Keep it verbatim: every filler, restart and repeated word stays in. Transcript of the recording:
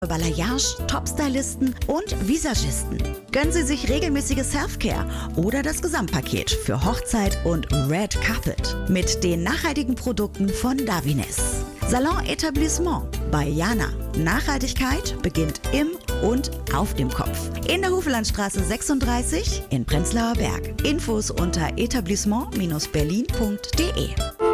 Balayage, Topstylisten und Visagisten. Gönnen Sie sich regelmäßige Self-Care oder das Gesamtpaket für Hochzeit und Red Carpet mit den nachhaltigen Produkten von Davines. Salon Etablissement bei Jana. Nachhaltigkeit beginnt im und auf dem Kopf. In der Hufelandstraße sechsunddreißig in Prenzlauer Berg. Infos unter etablissement Bindestrich berlin punkt de.